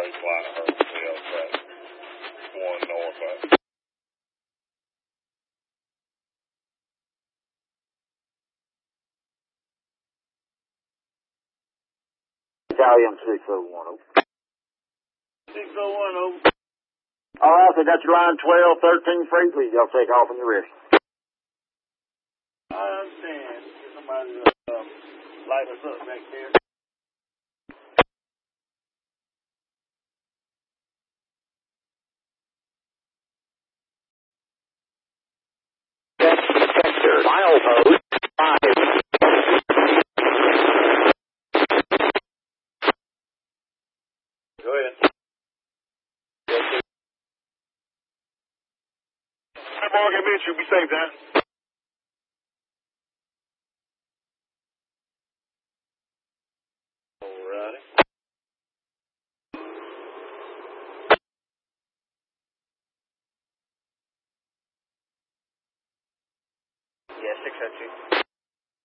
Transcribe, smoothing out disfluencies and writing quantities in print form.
baseline of her. Yeah, track. Going north, right? Italian 601. 601, over. All right, so got your line 12, 13 free. Please, y'all take off when you're ready. I understand. Get somebody to light us up back there. Milepost 5. Go ahead. Hey, Morgan, Mitch, you be safe, man. Alrighty. Yeah, 602.